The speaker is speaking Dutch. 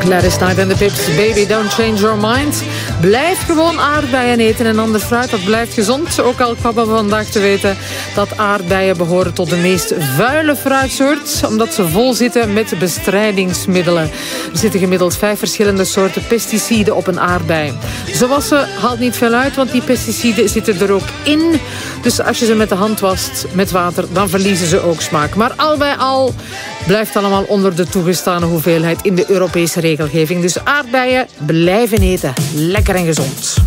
Gladys Knight en de Pips, Baby Don't Change Your Mind. Blijf gewoon aardbeien eten en ander fruit, dat blijft gezond. Ook al kwam we vandaag te weten dat aardbeien behoren tot de meest vuile fruitsoort, omdat ze vol zitten met bestrijdingsmiddelen. Er zitten gemiddeld 5 verschillende soorten pesticiden op een aardbei. Ze wassen haalt niet veel uit, want die pesticiden zitten er ook in. Dus als je ze met de hand wast met water, dan verliezen ze ook smaak. Maar al bij al blijft allemaal onder de toegestane hoeveelheid in de Europese regelgeving. Dus aardbeien blijven eten. Lekker en gezond.